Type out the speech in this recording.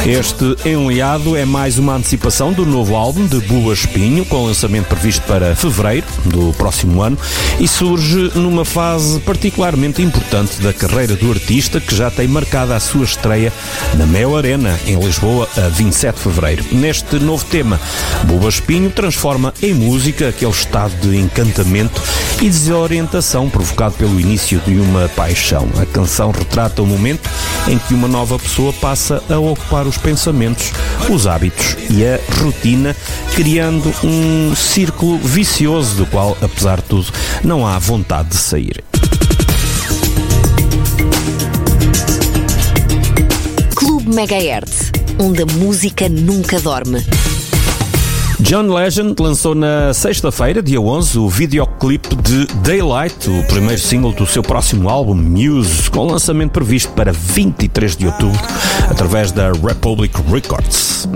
Este Enleado é mais uma antecipação do novo álbum de Buba Espinho, com lançamento previsto para fevereiro do próximo ano, e surge numa fase particularmente importante da carreira do artista, que já tem marcada a sua estreia na Mel Arena, em Lisboa, a 27 de fevereiro. Neste novo tema, Buba Espinho transforma em música aquele estado de encantamento e desorientação provocado pelo início de uma paixão. A canção retrata o momento em que uma nova pessoa passa a ocupar os pensamentos, os hábitos e a rotina, criando um círculo vicioso do qual, apesar de tudo, não há vontade de sair. Clube Megahertz, onde a música nunca dorme. John Legend lançou na sexta-feira, dia 11, o videoclipe de Daylight, o primeiro single do seu próximo álbum, Muse, com lançamento previsto para 23 de outubro, através da Republic Records.